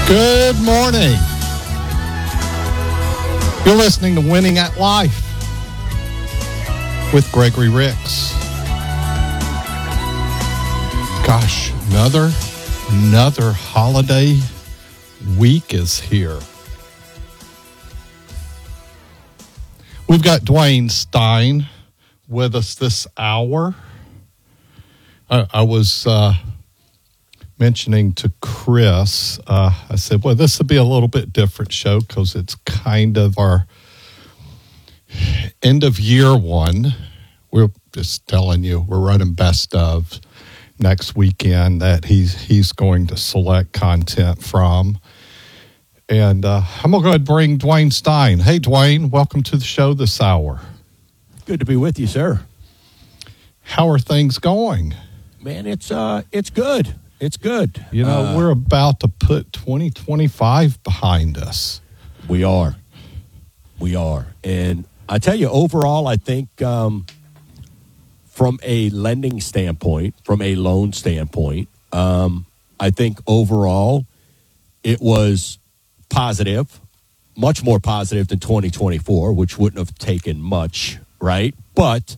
Good morning. You're listening to Winning at Life with Gregory Ricks. Gosh, another holiday week is here. We've got Dwayne Stein with us this hour. I was mentioning to Chris, I said, well, this will be a little bit different show because it's kind of our end of year one. We're just telling you, we're running best of next weekend that he's going to select content from. And I'm going to go ahead and bring Dwayne Stein. Hey, Dwayne, welcome to the show this hour. Good to be with you, sir. How are things going? Man, it's good. It's good. You know, we're about to put 2025 behind us. We are. And I tell you, overall, I think from a lending standpoint, from a loan standpoint, I think overall it was positive, much more positive than 2024, which wouldn't have taken much, right? But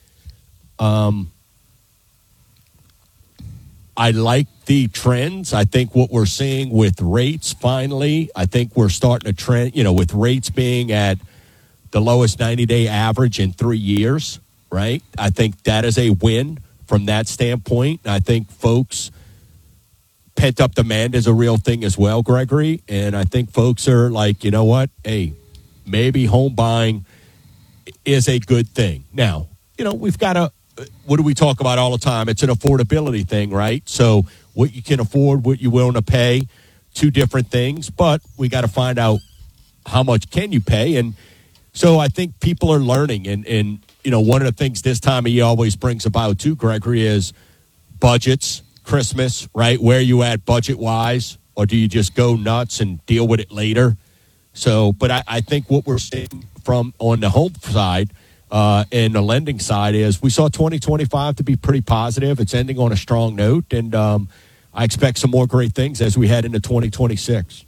I like the trends. I think what we're seeing with rates finally, I think we're starting to trend, with rates being at the lowest 90-day average in 3 years, right? I think that is a win from that standpoint. I think folks, pent-up demand is a real thing as well, Gregory. And I think folks are like, you know what? Hey, maybe home buying is a good thing. Now, we've got to, what do we talk about all the time? It's an affordability thing, right? So what you can afford, what you're willing to pay, two different things. But we got to find out how much can you pay. And so I think people are learning. And one of the things this time of year always brings about too, Gregory, is budgets, Christmas, right? Where you at budget-wise? Or do you just go nuts and deal with it later? So, but I think what we're seeing from on the home side and the lending side is we saw 2025 to be pretty positive. It's ending on a strong note, and I expect some more great things as we head into 2026.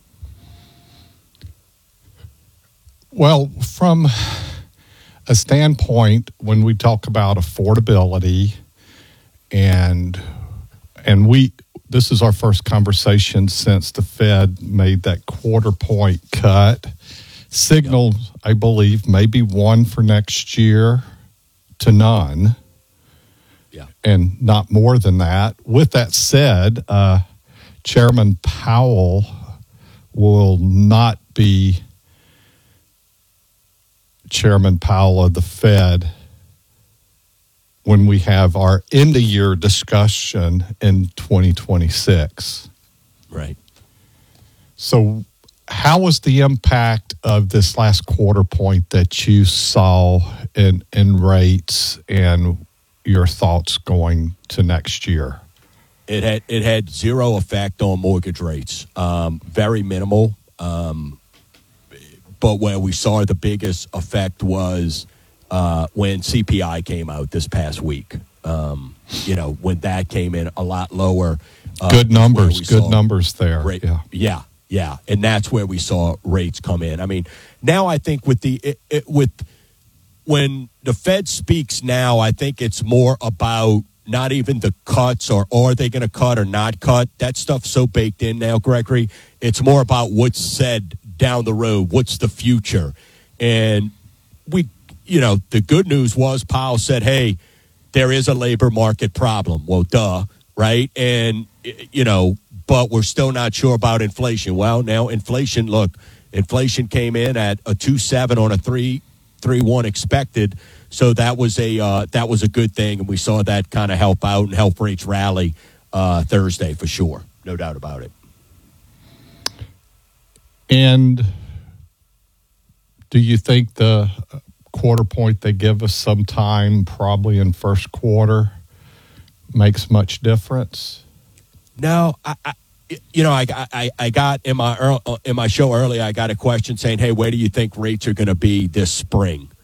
Well, from a standpoint, when we talk about affordability, and this is our first conversation since the Fed made that quarter point cut. Signal, I believe, maybe one for next year to none. Yeah. And not more than that. With that said, Chairman Powell will not be Chairman Powell of the Fed when we have our end-of-year discussion in 2026. Right. So how was the impact of this last quarter point that you saw in rates and your thoughts going to next year? It had zero effect on mortgage rates, very minimal. But where we saw the biggest effect was when CPI came out this past week. When that came in a lot lower. Good numbers there. Yeah, and that's where we saw rates come in. I mean, now I think with when the Fed speaks now, I think it's more about not even the cuts or are they going to cut or not cut. That stuff's so baked in now, Gregory. It's more about what's said down the road. What's the future? And the good news was Powell said, hey, there is a labor market problem. Well, duh, right? And, but we're still not sure about inflation. Well, now inflation came in at a 2.7 on a 3.1 expected. So that was a good thing, and we saw that kind of help out and help rates rally Thursday for sure, no doubt about it. And do you think the quarter point they give us sometime, probably in first quarter, makes much difference? No, I got in my show earlier. I got a question saying, "Hey, where do you think rates are going to be this spring?"